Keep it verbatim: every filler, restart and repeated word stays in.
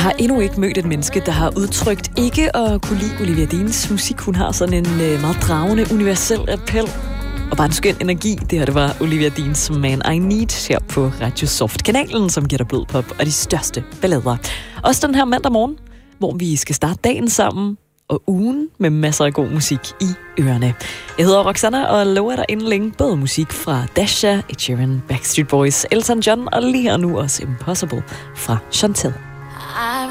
har endnu ikke mødt et menneske, der har udtrykt ikke at kunne lide Olivia Deans musik. Hun har sådan en øh, meget dragende, universel appel. Og bare en skøn energi. Det her, det var Olivia Deans Man I Need her på Radio Soft-kanalen, som giver dig blød pop og de største ballader. Også den her mandag morgen, hvor vi skal starte dagen sammen og ugen med masser af god musik i ørerne. Jeg hedder Roxanna og lover dig inden længe både musik fra Dasha, Ed Sheeran, Backstreet Boys, Elton John og lige her nu også Impossible fra Chantel.